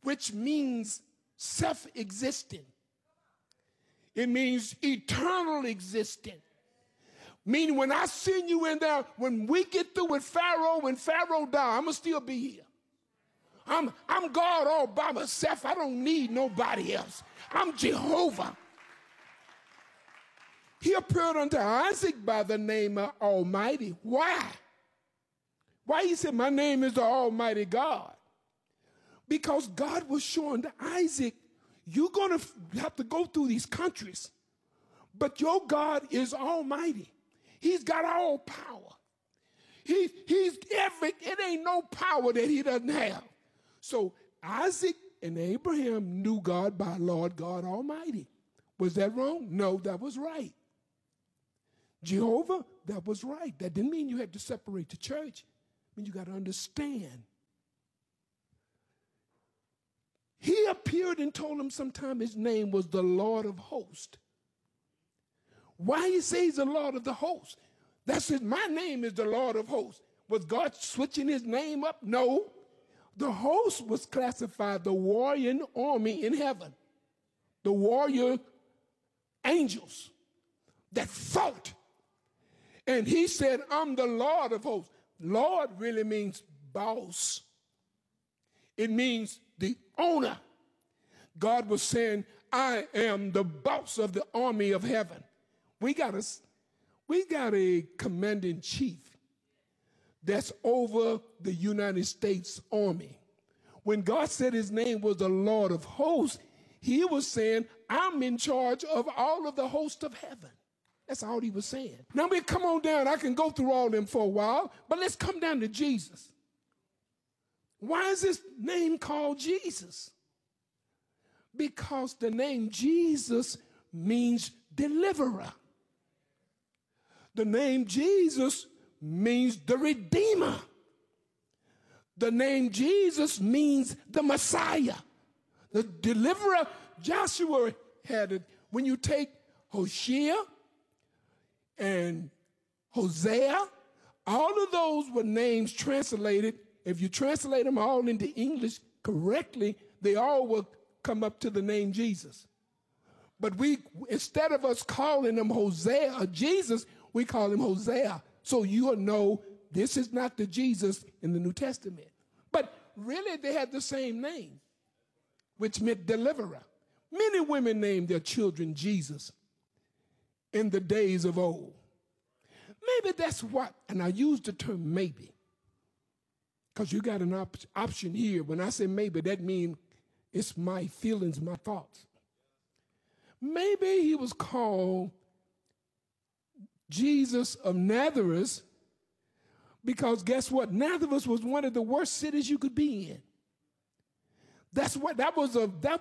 which means self-existent. It means eternal existent. Meaning when I send you in there, when we get through with Pharaoh, when Pharaoh dies, I'm going to still be here. I'm God all by myself. I don't need nobody else. I'm Jehovah. He appeared unto Isaac by the name of Almighty. Why? Why he said, my name is the Almighty God? Because God was showing to Isaac, you're going to have to go through these countries, but your God is Almighty. He's got all power. He's every, it ain't no power that he doesn't have. So Isaac and Abraham knew God by Lord God Almighty. Was that wrong? No, that was right. Jehovah, that was right. That didn't mean you had to separate the church. I mean, you got to understand. He appeared and told him sometime his name was the Lord of hosts. Why he says the Lord of the hosts? That's it. My name is the Lord of hosts. Was God switching his name up? No. The host was classified the warrior army in heaven. The warrior angels that fought. And he said, I'm the Lord of hosts. Lord really means boss. It means the owner. God was saying, I am the boss of the army of heaven. We got a commander-in-chief that's over the United States Army. When God said his name was the Lord of hosts, he was saying, I'm in charge of all of the hosts of heaven. That's all he was saying. Now we come on down. I can go through all of them for a while, but let's come down to Jesus. Why is his name called Jesus? Because the name Jesus means deliverer. The name Jesus means the Redeemer. The name Jesus means the Messiah. The deliverer, Joshua had it. When you take Hosea and Hosea, all of those were names translated. If you translate them all into English correctly, they all will come up to the name Jesus. But instead of us calling him Hosea or Jesus, we call him Hosea. So you'll know this is not the Jesus in the New Testament. But really they had the same name, which meant deliverer. Many women named their children Jesus in the days of old. Maybe that's what, and I use the term maybe, because you got an option here. When I say maybe, that means it's my feelings, my thoughts. Maybe he was called Jesus of Nazareth because guess what? Nazareth was one of the worst cities you could be in. That was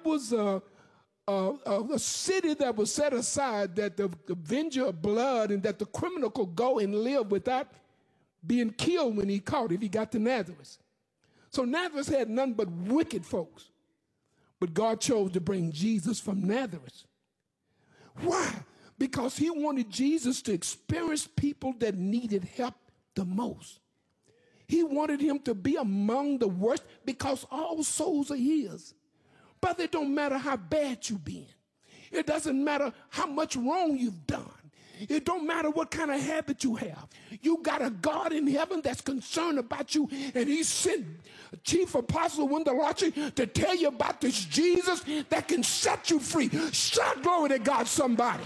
a city that was set aside that the avenger of blood and that the criminal could go and live without being killed when he caught, if he got to Nazareth. So Nazareth had none but wicked folks. But God chose to bring Jesus from Nazareth. Why? Because he wanted Jesus to experience people that needed help the most. He wanted him to be among the worst because all souls are his. But it don't matter how bad you've been. It doesn't matter how much wrong you've done. It don't matter what kind of habit you have. You got a God in heaven that's concerned about you, and he sent Chief Apostle Wendell Archie to tell you about this Jesus that can set you free. Shout glory to God, somebody.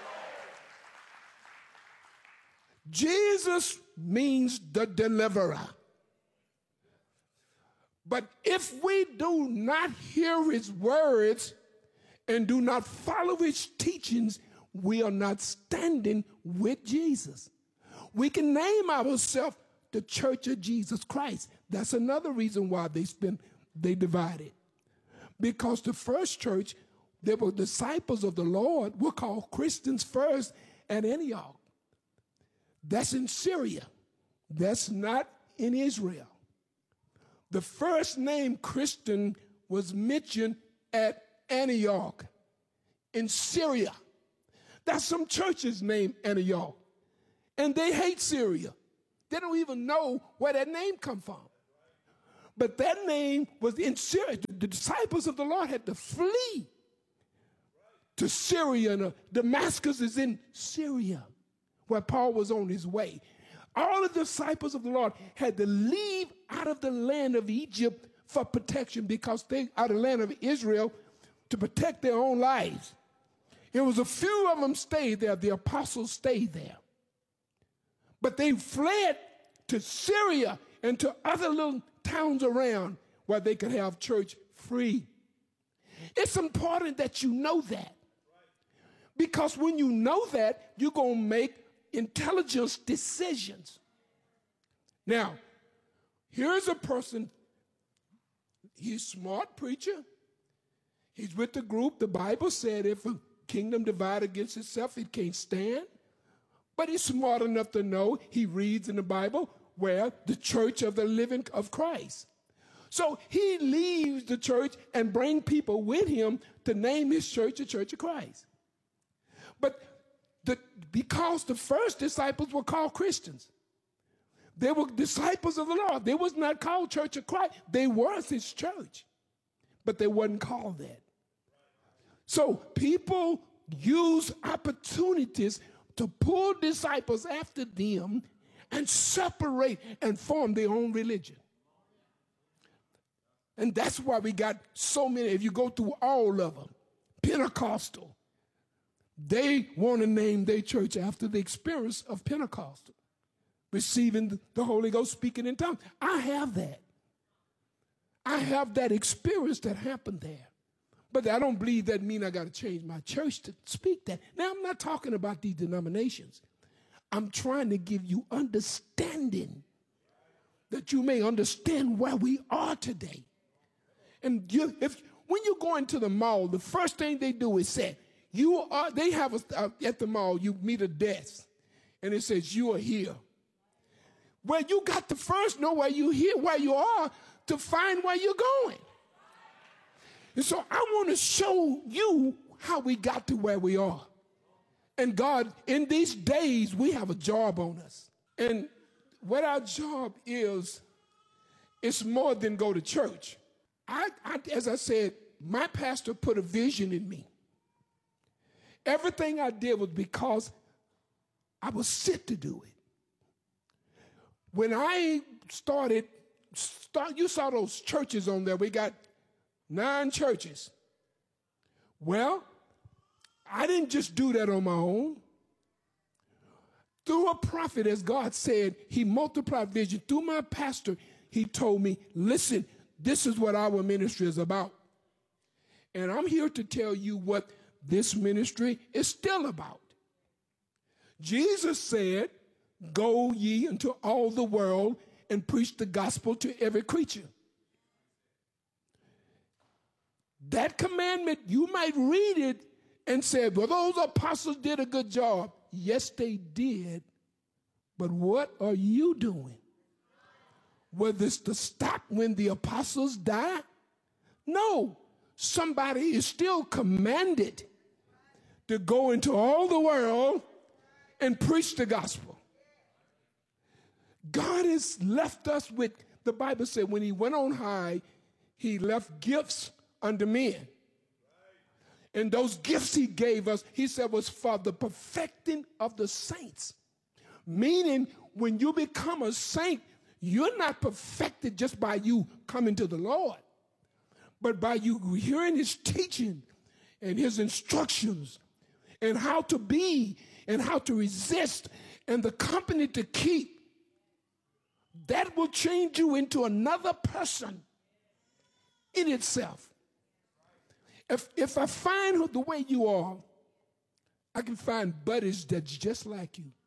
Jesus means the deliverer. But if we do not hear his words and do not follow his teachings, we are not standing with Jesus. We can name ourselves the Church of Jesus Christ. That's another reason why they divided. Because the first church, they were disciples of the Lord, were called Christians first at Antioch. That's in Syria. That's not in Israel. The first name Christian was mentioned at Antioch in Syria. That's some churches named Antioch. And they hate Syria. They don't even know where that name come from. But that name was in Syria. the disciples of the Lord had to flee to Syria. And Damascus is in Syria, where Paul was on his way. All of the disciples of the Lord had to leave out of the land of Egypt for protection, because they out of the land of Israel to protect their own lives. It was a few of them stayed there. The apostles stayed there. But they fled to Syria and to other little towns around where they could have church free. It's important that you know that. Because when you know that, you're going to make intelligent decisions. Now, here's a person, he's a smart preacher. He's with the group. The Bible said if a kingdom divided against itself, it can't stand. But he's smart enough to know, he reads in the Bible, where the church of the living of Christ. So he leaves the church and brings people with him to name his church the Church of Christ. But because the first disciples were called Christians, they were disciples of the Lord. They was not called Church of Christ. They were his church, but they wasn't called that. So people use opportunities to pull disciples after them and separate and form their own religion. And that's why we got so many. If you go through all of them, Pentecostal, they want to name their church after the experience of Pentecostal, receiving the Holy Ghost, speaking in tongues. I have that. I have that experience that happened there. But I don't believe that means I got to change my church to speak that. Now, I'm not talking about these denominations. I'm trying to give you understanding, that you may understand where we are today. And when you go into the mall, the first thing they do is say, they have at the mall, you meet a desk, and it says, you are here. Well, you got to first know where you are to find where you're going. And so I want to show you how we got to where we are. And God, in these days, we have a job on us. And what our job is, it's more than go to church. As I said, my pastor put a vision in me. Everything I did was because I was set to do it. When I you saw those churches on there. We got 9 churches. Well, I didn't just do that on my own. Through a prophet, as God said, he multiplied vision. Through my pastor, he told me, listen, this is what our ministry is about. And I'm here to tell you what this ministry is still about. Jesus said, go ye into all the world and preach the gospel to every creature. That commandment, you might read it and say, well, those apostles did a good job. Yes, they did. But what are you doing? Was this to stop when the apostles died? No. Somebody is still commanded to go into all the world and preach the gospel. God has left us with, the Bible said, when he went on high, he left gifts unto men. And those gifts he gave us, he said, was for the perfecting of the saints. Meaning, when you become a saint, you're not perfected just by you coming to the Lord, but by you hearing his teaching and his instructions and how to be and how to resist and the company to keep. That will change you into another person in itself. If I find the way you are, I can find buddies that's just like you.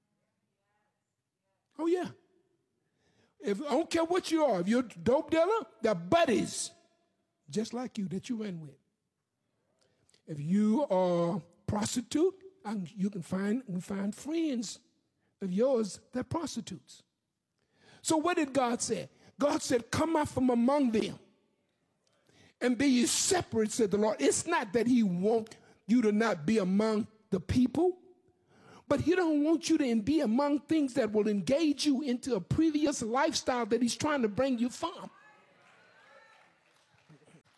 Oh, yeah. I don't care what you are. If you're a dope dealer, they're buddies just like you that you went with. If you are a prostitute, you can find friends of yours that are prostitutes. So what did God say? God said, come out from among them and be ye separate, said the Lord. It's not that he wants you to not be among the people, but he don't want you to be among things that will engage you into a previous lifestyle that he's trying to bring you from.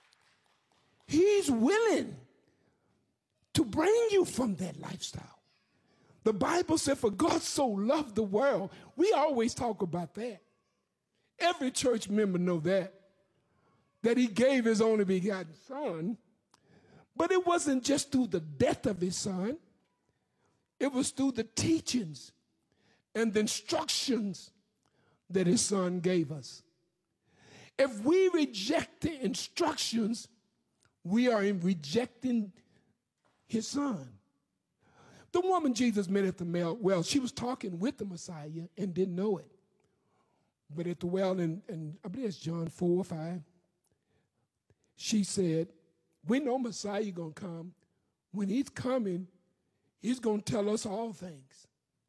He's willing to bring you from that lifestyle. The Bible said, for God so loved the world. We always talk about that. Every church member know that he gave his only begotten son. But it wasn't just through the death of his son. It was through the teachings and the instructions that his son gave us. If we reject the instructions, we are rejecting his son. The woman Jesus met at the well, she was talking with the Messiah and didn't know it. But at the well, and I believe it's John 4 or 5, she said, we know Messiah going to come. When he's coming, he's going to tell us all things.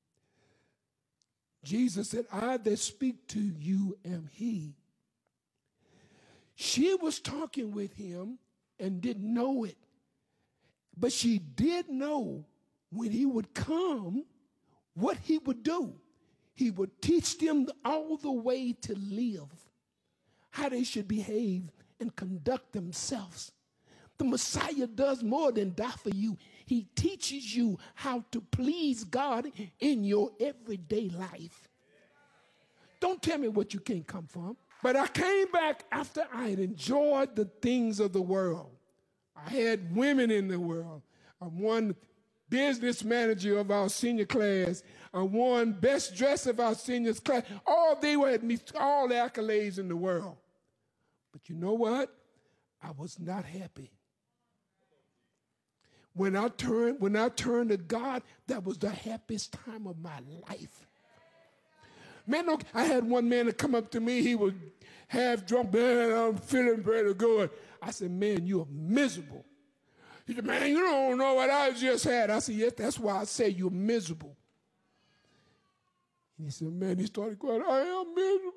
Jesus said, I that speak to you am he. She was talking with him and didn't know it. But she did know when he would come, what he would do. He would teach them all the way to live, how they should behave and conduct themselves. The Messiah does more than die for you. He teaches you how to please God in your everyday life. Don't tell me what you can't come from. But I came back after I had enjoyed the things of the world. I had women in the world. I won business manager of our senior class. I won best dressed of our seniors class. They had me all the accolades in the world. But you know what? I was not happy. When I turned to God, that was the happiest time of my life. Man, I had one man that come up to me. He was half drunk. Man, I'm feeling pretty good. I said, man, you're miserable. He said, man, you don't know what I just had. I said, yes, that's why I say you're miserable. And he said, man, he started crying, I am miserable.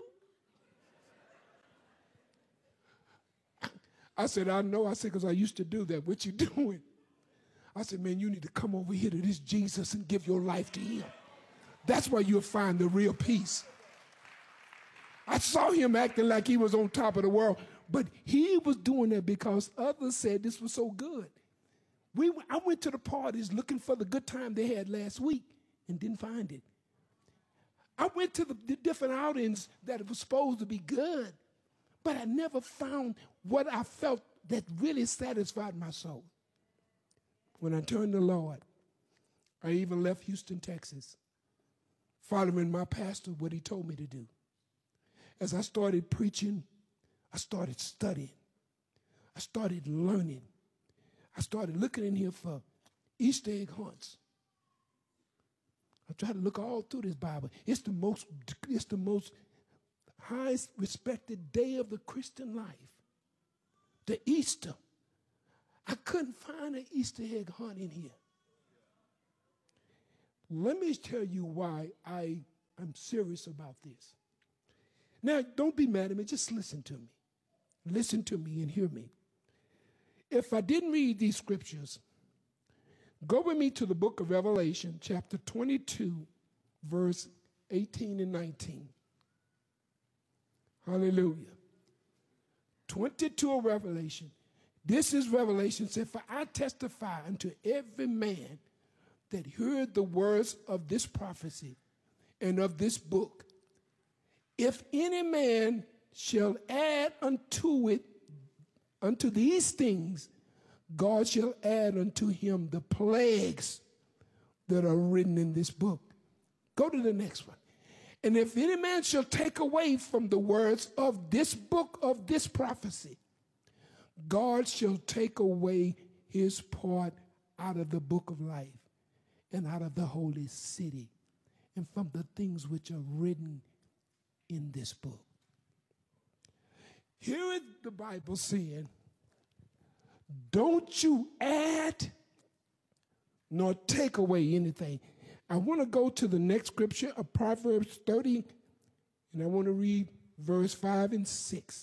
I said, I know. I said, because I used to do that. What you doing? I said, man, you need to come over here to this Jesus and give your life to him. That's where you'll find the real peace. I saw him acting like he was on top of the world, but he was doing that because others said this was so good. I went to the parties looking for the good time they had last week and didn't find it. I went to the different outings that were supposed to be good, but I never found what I felt that really satisfied my soul. When I turned to the Lord, I even left Houston, Texas, following my pastor, what he told me to do. As I started preaching, I started studying. I started learning. I started looking in here for Easter egg hunts. I tried to look all through this Bible. It's the most highest respected day of the Christian life, the Easter. I couldn't find an Easter egg hunt in here. Let me tell you why I am serious about this. Now, don't be mad at me. Just listen to me. Listen to me and hear me. If I didn't read these scriptures, go with me to the book of Revelation, chapter 22, verse 18 and 19. Hallelujah. 22 of Revelation. This is Revelation. Said, for I testify unto every man that heard the words of this prophecy and of this book. If any man shall add unto these things, God shall add unto him the plagues that are written in this book. Go to the next one. And if any man shall take away from the words of this book of this prophecy, God shall take away his part out of the book of life and out of the holy city and from the things which are written in this book. Here is the Bible saying, don't you add nor take away anything. I want to go to the next scripture of Proverbs 30, and I want to read verse 5 and 6.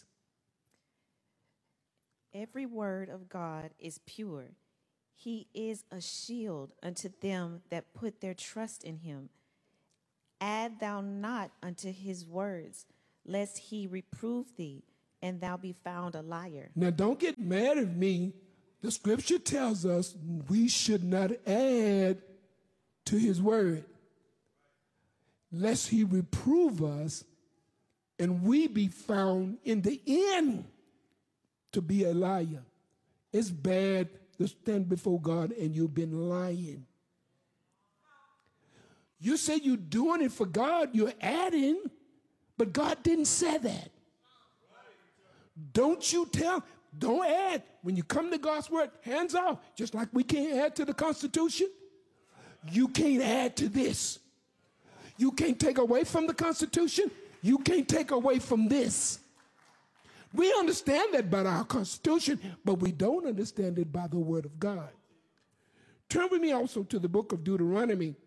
Every word of God is pure. He is a shield unto them that put their trust in him. Add thou not unto his words, lest he reprove thee, and thou be found a liar. Now, don't get mad at me The scripture tells us we should not add to his word, lest he reprove us and we be found in the end to be a liar. It's bad to stand before God and you've been lying. You say you're doing it for God, you're adding, but God didn't say that. Don't add. When you come to God's word, hands off. Just like we can't add to the Constitution, you can't add to this. You can't take away from the Constitution. You can't take away from this. We understand that by our Constitution, but we don't understand it by the word of God. Turn with me also to the book of Deuteronomy,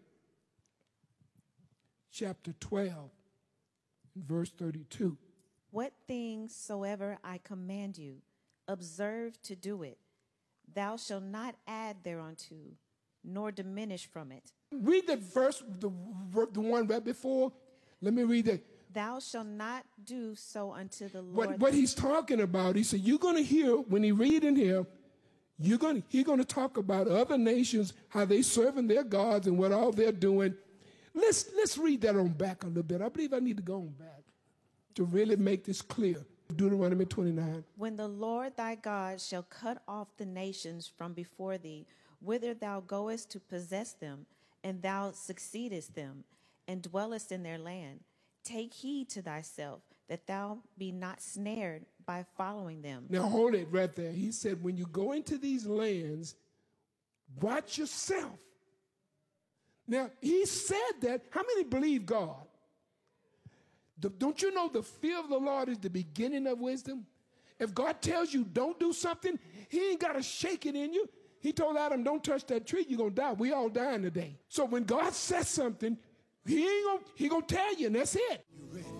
chapter 12, verse 32. What things soever I command you, observe to do it. Thou shalt not add thereunto, nor diminish from it. Read that verse, the one right before. Let me read that. Thou shalt not do so unto the Lord. What he's talking about, he said, you're going to hear, when he read in here, he's going to talk about other nations, how they serving their gods and what all they're doing. Let's read that on back a little bit. I believe I need to go on back to really make this clear. Deuteronomy 29. When the Lord thy God shall cut off the nations from before thee, whither thou goest to possess them, and thou succeedest them, and dwellest in their land, take heed to thyself, that thou be not snared by following them. Now hold it right there. He said, when you go into these lands, watch yourself. Now, he said that. How many believe God? Don't you know the fear of the Lord is the beginning of wisdom? If God tells you don't do something, he ain't got to shake it in you. He told Adam, don't touch that tree, you're going to die. We all dying today. So when God says something, he gonna tell you, and that's it. You ready?